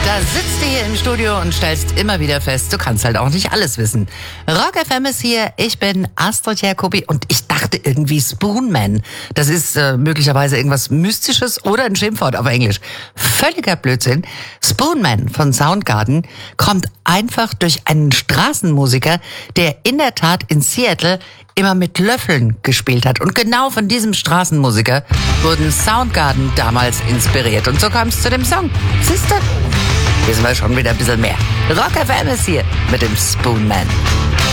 Da sitzt du hier im Studio und stellst immer wieder fest, du kannst halt auch nicht alles wissen. Rock FM ist hier, ich bin Astrid Jacobi und ich dachte irgendwie Spoonman. Das ist möglicherweise irgendwas Mystisches oder ein Schimpfwort auf Englisch. Völliger Blödsinn. Spoonman von Soundgarden kommt einfach durch einen Straßenmusiker, der in der Tat in Seattle immer mit Löffeln gespielt hat. Und genau von diesem Straßenmusiker wurden Soundgarden damals inspiriert. Und so kam es zu dem Song. Siehste? Wissen wir schon wieder ein bisschen mehr. Rock FM ist hier mit dem Spoonman.